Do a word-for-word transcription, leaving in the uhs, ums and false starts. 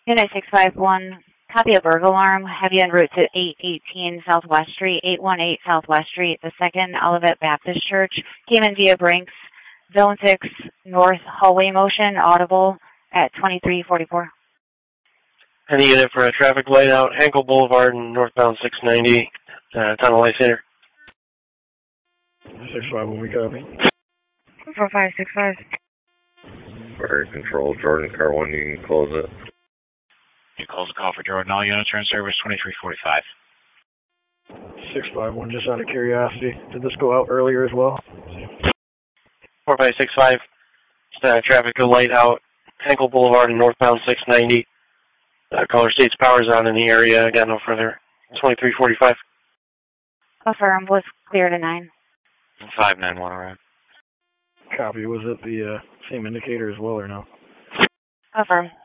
Unit six five one, copy a burglar alarm. Have you en route to eight eighteen Southwest Street, eight one eight Southwest Street, the Second Olivet Baptist Church. Came in via Brinks, Zone six, North Hallway Motion, audible at twenty-three forty-four. Any unit for a traffic light out, Hankel Boulevard and northbound six ninety, uh, tunnel light center. six five one, we copy. four five six five. Fire control, Jordan, car one, you can close it. You close the call for Jordan, all units are in service, twenty-three forty-five. six five one, just out of curiosity, did this go out earlier as well? four five six five, uh, traffic light out, Hankel Boulevard and northbound six ninety. Uh, caller states power's on in the area. Got no further. twenty-three forty-five. Affirm, was clear to nine. five nine one around. Copy, was it the uh, same indicator as well or no? Affirm.